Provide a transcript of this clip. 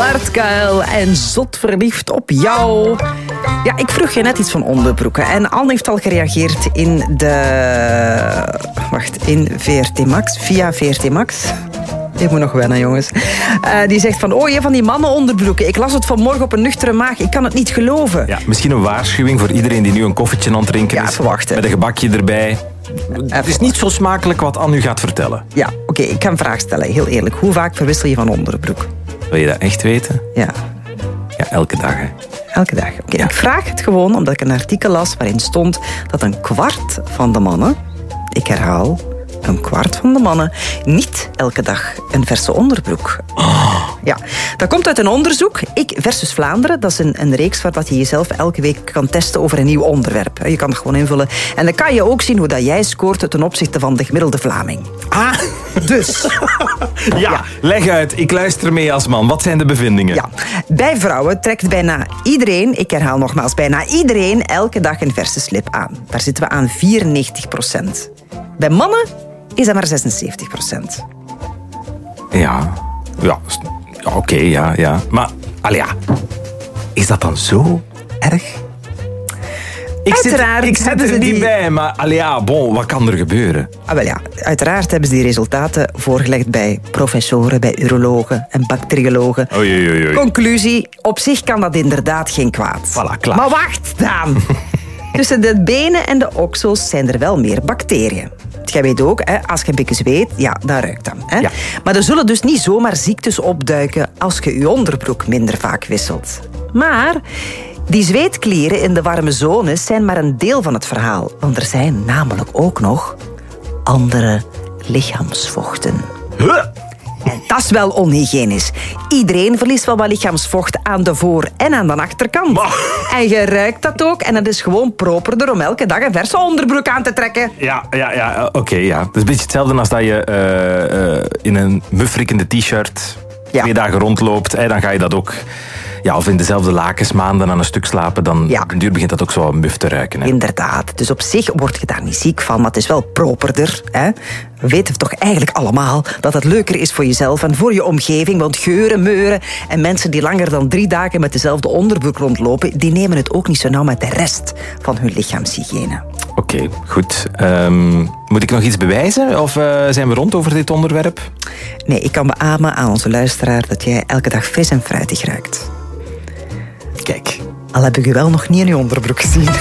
Bart Kuil en Zot verliefd op jou. Ja, ik vroeg je net iets van onderbroeken. En Anne heeft al gereageerd in VRT Max, via VRT Max. Ik moet nog wennen, jongens. Die zegt van, van die mannenonderbroeken. Ik las het vanmorgen op een nuchtere maag. Ik kan het niet geloven. Ja, misschien een waarschuwing voor iedereen die nu een koffietje aan het drinken is. Verwachten. Met een gebakje erbij. Het is niet zo smakelijk wat Anne u gaat vertellen. Ja, oké, ik ga een vraag stellen. Heel eerlijk, hoe vaak verwissel je van onderbroek? Wil je dat echt weten? Ja. Ja, elke dag, hè. Elke dag. Oké, ja. Ik vraag het gewoon omdat ik een artikel las waarin stond dat 1/4 van de mannen, ik herhaal, 1/4 van de mannen, niet elke dag een verse onderbroek. Ja, dat komt uit een onderzoek. Ik versus Vlaanderen. Dat is een reeks waar je jezelf elke week kan testen over een nieuw onderwerp. Je kan het gewoon invullen. En dan kan je ook zien hoe dat jij scoort ten opzichte van de gemiddelde Vlaming. Ah, dus. Ja, leg uit. Ik luister mee als man. Wat zijn de bevindingen? Ja, bij vrouwen trekt bijna iedereen, ik herhaal nogmaals, bijna iedereen elke dag een verse slip aan. Daar zitten we aan 94%. Bij mannen is dat maar 76%. Ja, oké, ja. Maar, is dat dan zo erg? Ik zit er niet bij, maar wat kan er gebeuren? Uiteraard hebben ze die resultaten voorgelegd bij professoren, bij urologen en bacteriologen. Oei. Conclusie, op zich kan dat inderdaad geen kwaad. Voilà, klaar. Maar wacht dan! Tussen de benen en de oksels zijn er wel meer bacteriën. Jij weet ook, als je een beetje zweet, dan ruikt dat. Ja. Maar er zullen dus niet zomaar ziektes opduiken als je je onderbroek minder vaak wisselt. Maar die zweetklieren in de warme zones zijn maar een deel van het verhaal. Want er zijn namelijk ook nog andere lichaamsvochten. En dat is wel onhygiënisch. Iedereen verliest wel wat lichaamsvocht aan de voor- en aan de achterkant. En je ruikt dat ook. En het is gewoon properder om elke dag een verse onderbroek aan te trekken. Oké. Het is een beetje hetzelfde als dat je in een muffrikkende t-shirt 2 dagen rondloopt. Dan ga je dat ook... Ja, of in dezelfde lakens maanden aan een stuk slapen, dan op een duur begint dat ook zo wat muf te ruiken. Hè? Inderdaad. Dus op zich word je daar niet ziek van, maar het is wel properder. Hè? We weten toch eigenlijk allemaal dat het leuker is voor jezelf en voor je omgeving, want geuren, meuren en mensen die langer dan 3 dagen met dezelfde onderbroek rondlopen, die nemen het ook niet zo nauw met de rest van hun lichaamshygiëne. Oké, goed. Moet ik nog iets bewijzen of zijn we rond over dit onderwerp? Nee, ik kan beamen aan onze luisteraar dat jij elke dag fris en fruitig ruikt. Kijk. Al heb ik u wel nog niet in uw onderbroek gezien.